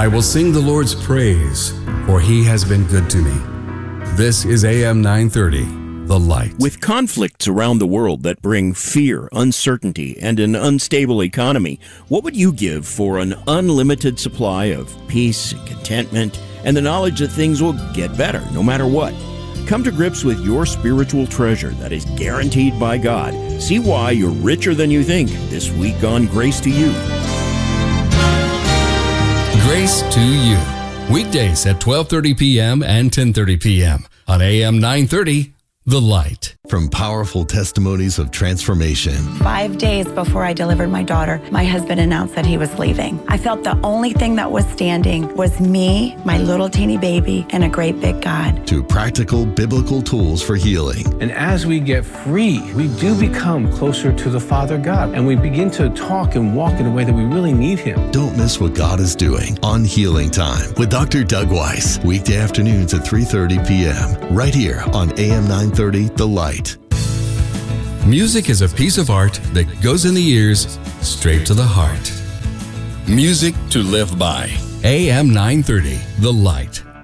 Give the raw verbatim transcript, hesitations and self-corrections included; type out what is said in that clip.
I will sing the Lord's praise, for he has been good to me. This is A M nine thirty, The Light. With conflicts around the world that bring fear, uncertainty, and an unstable economy, what would you give for an unlimited supply of peace and contentment and the knowledge that things will get better no matter what? Come to grips with your spiritual treasure that is guaranteed by God. See why you're richer than you think this week on Grace to You. Grace to You. Weekdays at twelve thirty p.m. and ten thirty p.m. on A M nine thirty, The Light. From powerful testimonies of transformation. Five days before I delivered my daughter, my husband announced that he was leaving. I felt the only thing that was standing was me, my little teeny baby, and a great big God. To practical biblical tools for healing. And as we get free, we do become closer to the Father God, and we begin to talk and walk in a way that we really need Him. Don't miss what God is doing on Healing Time with Doctor Doug Weiss. Weekday afternoons at three thirty p.m. right here on A M nine thirty, The Light. Music is a piece of art that goes in the ears, straight to the heart. Music to live by. A M nine thirty, The Light.